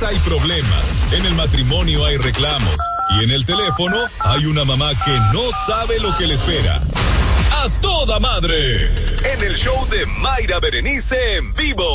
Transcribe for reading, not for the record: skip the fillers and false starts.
hay problemas, en el matrimonio hay reclamos y en el teléfono hay una mamá que no sabe lo que le espera. ¡A toda madre! En el show de Mayra Berenice en vivo.